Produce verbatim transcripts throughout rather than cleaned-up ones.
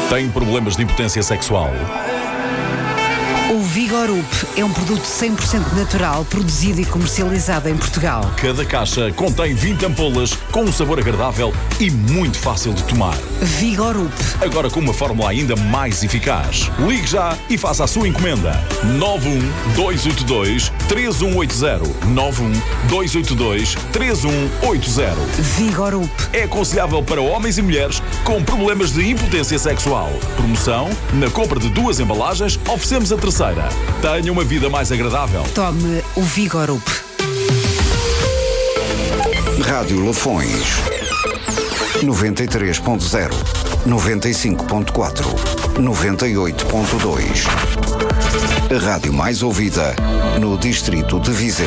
Tem problemas de impotência sexual? O Vigorup é um produto cem por cento natural, produzido e comercializado em Portugal. Cada caixa contém vinte ampolas com um sabor agradável e muito fácil de tomar. Vigorup. Agora com uma fórmula ainda mais eficaz. Ligue já e faça a sua encomenda. nove um dois oito dois três um oito zero. nove um dois oito dois três um oito zero. Vigorup. É aconselhável para homens e mulheres com problemas de impotência sexual. Promoção: na compra de duas embalagens, oferecemos a terceira. Tenha uma vida mais agradável. Tome o Vigorup. Rádio Lafões noventa e três ponto zero, noventa e cinco ponto quatro, noventa e oito ponto dois. A rádio mais ouvida no distrito de Viseu.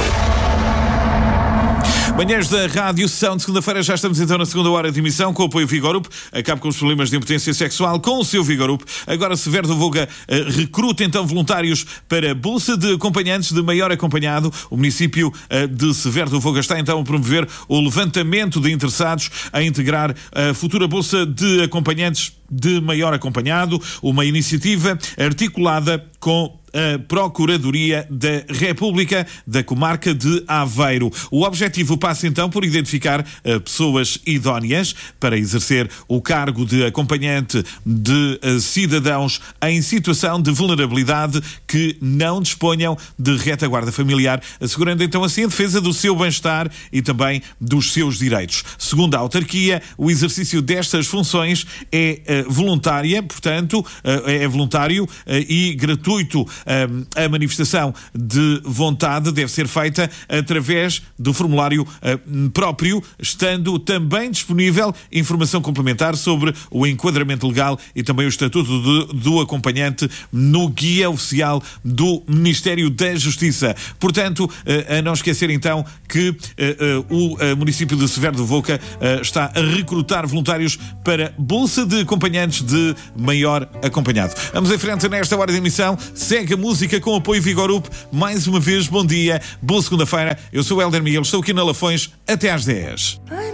Manhãs da Rádio São de segunda-feira, já estamos então na segunda hora de emissão com o apoio Vigorup. Acabe com os problemas de impotência sexual com o seu Vigorup. Agora Severo do Voga uh, recruta então voluntários para a Bolsa de Acompanhantes de Maior Acompanhado. O município uh, de Severo do Voga está então a promover o levantamento de interessados a integrar a futura Bolsa de Acompanhantes de Maior Acompanhado, uma iniciativa articulada com a Procuradoria da República da Comarca de Aveiro. O objetivo passa então por identificar uh, pessoas idóneas para exercer o cargo de acompanhante de uh, cidadãos em situação de vulnerabilidade que não disponham de retaguarda familiar, assegurando então assim a defesa do seu bem-estar e também dos seus direitos. Segundo a autarquia, o exercício destas funções é uh, voluntária, portanto, uh, é voluntário uh, e gratuito. A manifestação de vontade deve ser feita através do formulário próprio, estando também disponível informação complementar sobre o enquadramento legal e também o estatuto do, do acompanhante no guia oficial do Ministério da Justiça. Portanto, a não esquecer então que o município de Severo do Voga está a recrutar voluntários para Bolsa de Acompanhantes de Maior Acompanhado. Vamos em frente nesta hora de emissão. Segue a música com apoio Vigorup. Mais uma vez, bom dia, boa segunda-feira. Eu sou o Helder Miguel, estou aqui na Lafões até às dez.